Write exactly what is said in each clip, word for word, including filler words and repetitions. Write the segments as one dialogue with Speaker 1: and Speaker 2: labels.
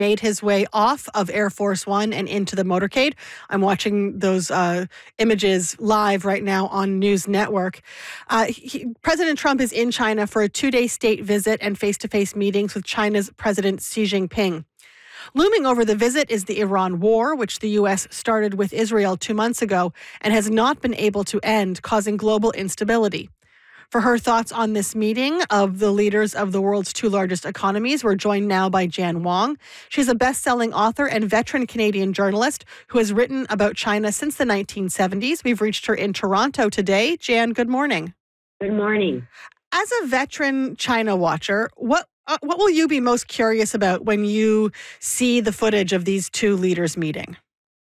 Speaker 1: made his way off of Air Force One and into the motorcade. I'm watching those uh, images live right now on News Network. Uh, he, President Trump is in China for a two-day state visit and face-to-face meetings with China's President Xi Jinping. Looming over the visit is the Iran war, which the U S started with Israel two months ago and has not been able to end, causing global instability. For her thoughts on this meeting of the leaders of the world's two largest economies, we're joined now by Jan Wong. She's a best-selling author and veteran Canadian journalist who has written about China since the nineteen seventies. We've reached her in Toronto today. Jan, good morning.
Speaker 2: Good morning.
Speaker 1: As a veteran China watcher, what uh, what will you be most curious about when you see the footage of these two leaders meeting?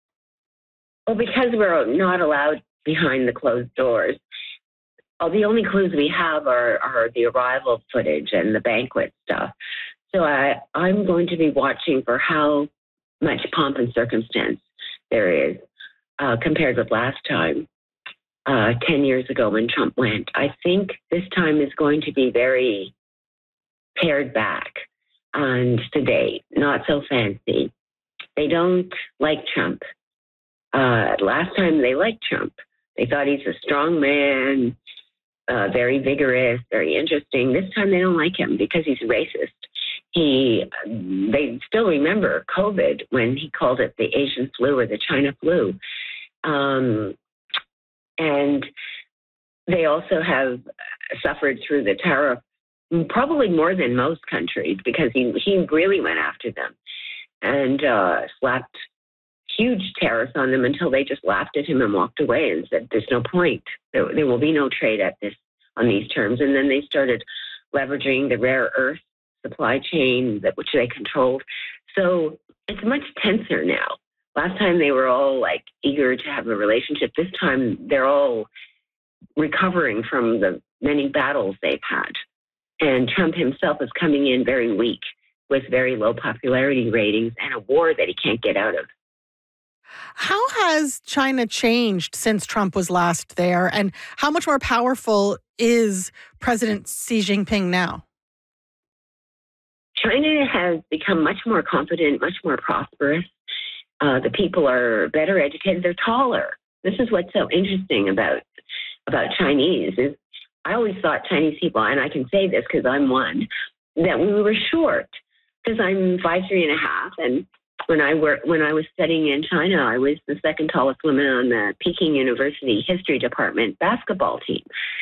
Speaker 2: Well, because we're not allowed behind the closed doors, oh, the only clues we have are, are the arrival footage and the banquet stuff. So I, I'm going to be watching for how much pomp and circumstance there is uh, compared with last time, uh, ten years ago when Trump went. I think this time is going to be very pared back and sedate, not so fancy. They don't like Trump. Uh, last time they liked Trump. They thought he's a strong man, Uh, very vigorous, very interesting. This time they don't like him because he's racist. He, they still remember COVID when he called it the Asian flu or the China flu. Um, and they also have suffered through the tariff, probably more than most countries, because he, he really went after them and uh, slapped huge tariffs on them until they just laughed at him and walked away and said, there's no point. There, there will be no trade at this on these terms. And then they started leveraging the rare earth supply chain that which they controlled. So it's much tenser now. Last time they were all like eager to have a relationship. This time they're all recovering from the many battles they've had. And Trump himself is coming in very weak with very low popularity ratings and a war that he can't get out of.
Speaker 1: How has China changed since Trump was last there, and how much more powerful is President Xi Jinping now?
Speaker 2: China has become much more confident, much more prosperous. Uh, the people are better educated. They're taller. This is what's so interesting about about Chinese is I always thought Chinese people, and I can say this because I'm one, that we were short because I'm five three and a half, and When I work, when I was studying in China, I was the second tallest woman on the Peking University History Department basketball team.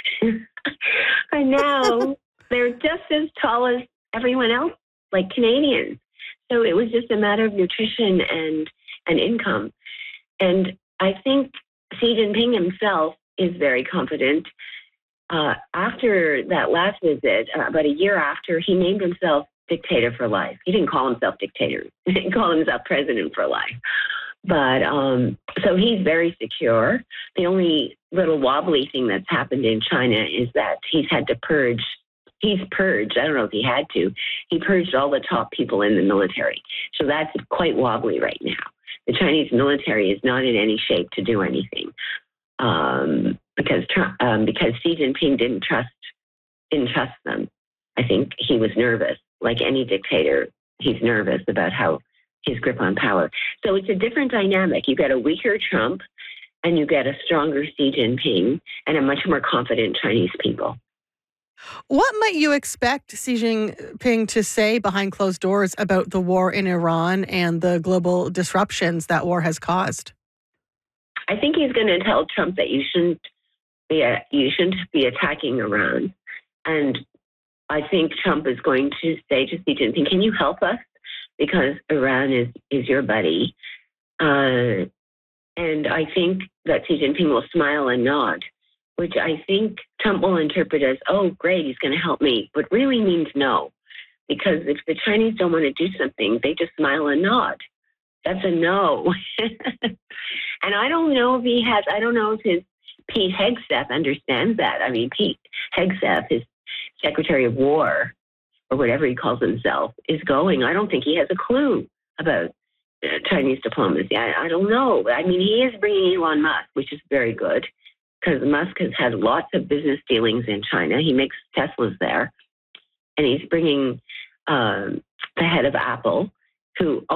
Speaker 2: And now they're just as tall as everyone else, like Canadians. So it was just a matter of nutrition and, and income. And I think Xi Jinping himself is very confident. Uh, after that last visit, uh, about a year after, he named himself dictator for life. He didn't call himself dictator. He didn't call himself president for life. But um, so he's very secure. The only little wobbly thing that's happened in China is that he's had to purge. He's purged. I don't know if he had to. He purged all the top people in the military. So that's quite wobbly right now. The Chinese military is not in any shape to do anything um, because Trump, um, because Xi Jinping didn't trust didn't trust them. I think he was nervous. Like any dictator, he's nervous about how his grip on power. So it's a different dynamic. You get a weaker Trump and you get a stronger Xi Jinping and a much more confident Chinese people.
Speaker 1: What might you expect Xi Jinping to say behind closed doors about the war in Iran and the global disruptions that war has caused?
Speaker 2: I think he's going to tell Trump that you shouldn't be a, you shouldn't be attacking Iran. And I think Trump is going to say to Xi Jinping, can you help us? Because Iran is, is your buddy. Uh, and I think that Xi Jinping will smile and nod, which I think Trump will interpret as, oh, great, he's going to help me, but really means no. Because if the Chinese don't want to do something, they just smile and nod. That's a no. And I don't know if he has, I don't know if his Pete Hegseth understands that. I mean, Pete Hegseth is Secretary of War, or whatever he calls himself, is going. I don't think he has a clue about uh, Chinese diplomacy. I, I don't know. I mean, he is bringing Elon Musk, which is very good, because Musk has had lots of business dealings in China. He makes Teslas there. And he's bringing um, the head of Apple, who